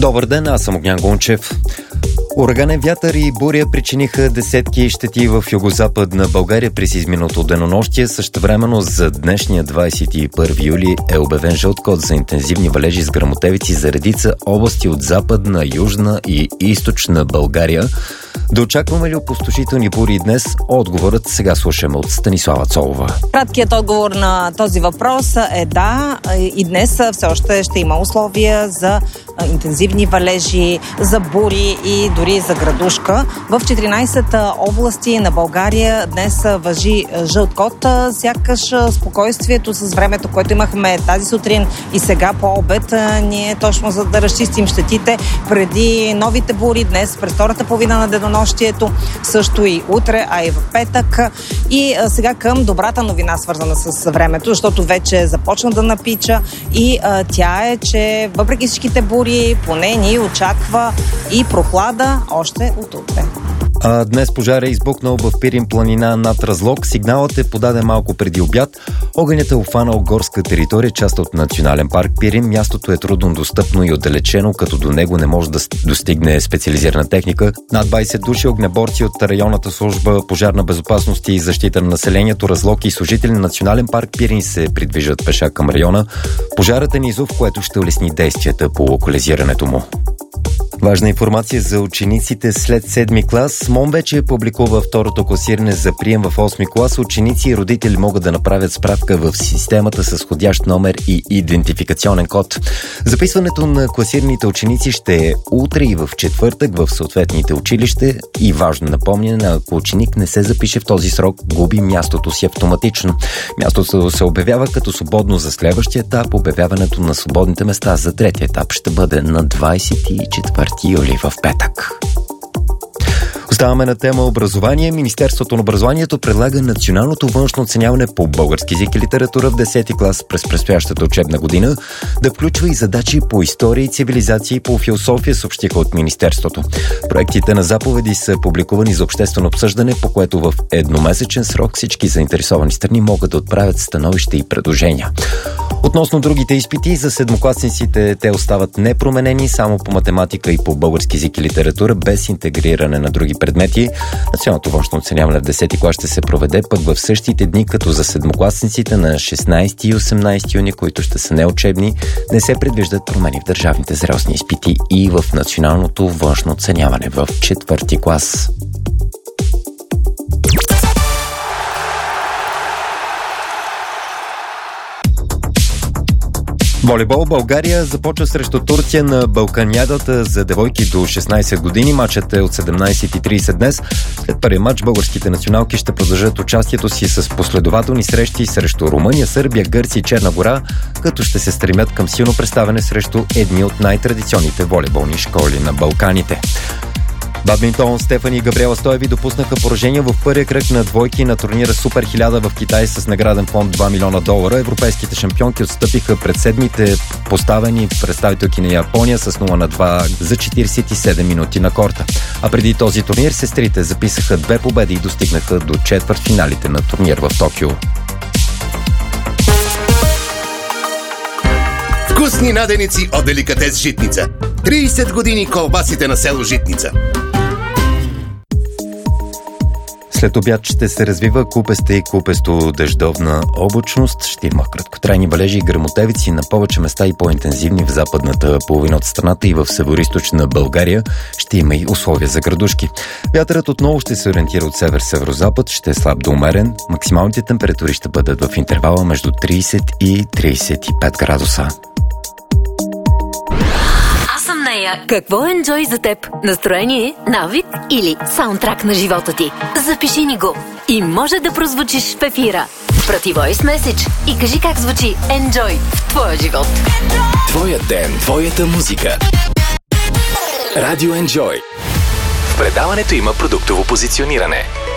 Добър ден, аз съм Огнян Гончев. Ураганен вятър и буря причиниха десетки щети в югозападна България през изминалото денонощие. Същевременно за днешния 21 юли е обявен жълт код за интензивни валежи с гръмотевици за редица области от западна, южна и източна България. Да очакваме ли опустошителни бури днес? Отговорът сега слушаме от Станислава Цолова. Краткият отговор на този въпрос е да. И днес все още ще има условия за интензивни валежи, за бури и дори за градушка. В 14 области на България днес важи жълт код. Сякаш спокойствието с времето, което имахме тази сутрин и сега по обед, ние точно за да разчистим щетите преди новите бури днес, през втората половина на денонощието, също и утре, а и в петък. И сега към добрата новина, свързана с времето, защото вече започна да напича и тя е, че въпреки всичките бури, поне ни очаква и прохлада още от утре. Днес пожар е избухнал в Пирин планина над Разлог. Сигналът е подаден малко преди обяд. Огънят е обхванал горска територия, част от Национален парк Пирин. Мястото е трудно достъпно и отдалечено, като до него не може да достигне специализирана техника. Над 20 души огнеборци от районната служба пожарна безопасност и защита на населението, Разлог и служители на Национален парк Пирин се придвижат пеша към района. Пожарът е низов, което ще улесни действията по локализирането му. Важна информация за учениците след 7 клас. МОН вече публикува второто класиране за прием в 8 клас. Ученици и родители могат да направят справка в системата с входящ номер и идентификационен код. Записването на класираните ученици ще е утре и в четвъртък в съответните училища. И важно напомняне, ако ученик не се запише в този срок, губи мястото си автоматично. Мястото се обявява като свободно за следващия етап. Обявяването на свободните места за третия етап ще бъде на 24 юли в петък. Оставаме на тема образование. Министерството на образованието предлага националното външно оценяване по български език и литература в 10 клас през предстоящата учебна година да включва и задачи по история и цивилизация и по философия, съобщиха от Министерството. Проектите на заповеди са публикувани за обществено обсъждане, по което в едномесечен срок всички заинтересовани страни могат да отправят становища и предложения. Относно другите изпити за седмокласниците, те остават непроменени само по математика и по български език и литература, без интегриране на други предмети. Националното външно оценяване в 10 клас ще се проведе пък в същите дни, като за седмокласниците на 16 и 18 юни, които ще са неучебни. Не се предвиждат промени в държавните зрелостни изпити и в националното външно оценяване в 4 клас. Волейбол. България започва срещу Турция на Балканядата за девойки до 16 години. Матчът е от 17:30 днес. След първия матч българските националки ще продължат участието си с последователни срещи срещу Румъния, Сърбия, Гърция и Черна гора, като ще се стремят към силно представяне срещу едни от най-традиционните волейболни школи на Балканите. Бадминтон. Стефани и Габриела Стоеви допуснаха поражение в първия кръг на двойки на турнира Супер 1000 в Китай с награден фонд $2 милиона. Европейските шампионки отстъпиха пред седмите поставени представителки на Япония с 0-2 за 47 минути на корта. А преди този турнир сестрите записаха 2 победи и достигнаха до четвъртфиналите на турнир в Токио. Вкусни наденици от Деликатес Житница. 30 години колбасите на село Житница. След обяд ще се развива купеста и купесто-дъждовна облачност. Ще има краткотрайни валежи и гръмотевици на повече места и по-интензивни в западната половина от страната и в североизточна България. Ще има и условия за градушки. Вятърът отново ще се ориентира от север-северозапад, ще е слаб до умерен. Максималните температури ще бъдат в интервала между 30 и 35 градуса. Какво е Enjoy за теб? Настроение, навик или саундтрак на живота ти? Запиши ни го и може да прозвучиш в ефира. Прати voice message и кажи как звучи Enjoy в твоя живот. Твоя ден, твоята музика. Радио Enjoy. В предаването има продуктово позициониране.